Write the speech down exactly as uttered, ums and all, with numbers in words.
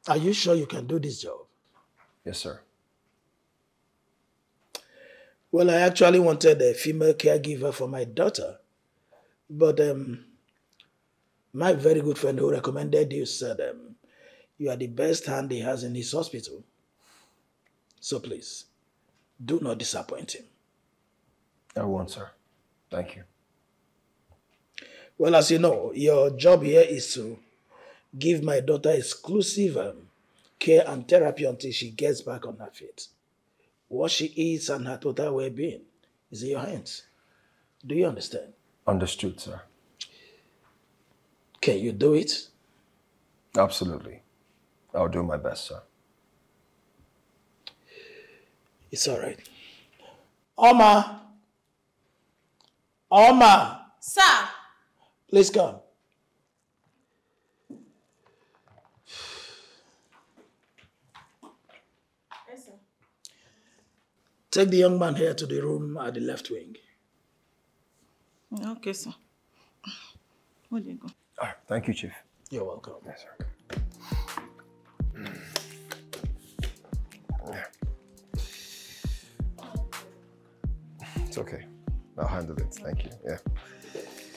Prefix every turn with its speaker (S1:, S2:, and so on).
S1: Are you sure you can do this job?
S2: Yes, sir.
S1: Well, I actually wanted a female caregiver for my daughter, but um, my very good friend who recommended you said um, you are the best hand he has in his hospital. So please, do not disappoint him.
S2: I won't, sir. Thank you.
S1: Well, as you know, your job here is to give my daughter exclusive um, care and therapy until she gets back on her feet. What she eats and her total well-being is in your hands. Do you understand?
S2: Understood, sir.
S1: Can you do it?
S2: Absolutely. I'll do my best, sir.
S1: It's all right. Oma! Oma!
S3: Sir!
S1: Please come.
S3: Yes, sir.
S1: Take the young man here to the room at the left wing.
S3: Okay, sir. Where do you go?
S2: All right. Thank you, Chief.
S1: You're welcome.
S2: Yes, sir. It's okay. I'll handle it. Thank you. Yeah.